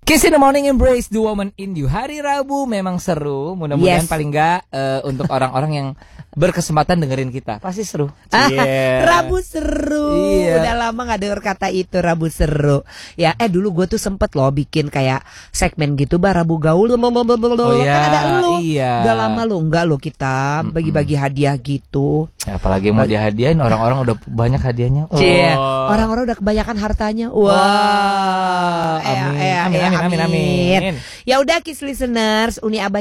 Kiss in the Morning Embrace the Woman in You. Hari Rabu memang seru. Mudah-mudahan paling enggak untuk orang-orang yang berkesempatan dengerin kita pasti seru. Rabu seru. Udah lama gak denger kata itu, Rabu seru. Ya, dulu gue tuh sempet loh bikin kayak segmen gitu, Rabu Gaul. Kan ada lu. Udah lama lo enggak lo kita bagi-bagi hadiah gitu. Ya, apalagi mau dihadiahin, orang-orang udah banyak hadiahnya. Orang-orang udah kebanyakan hartanya. Wah. Amin. Ya udah Kiss listeners, Uni Abah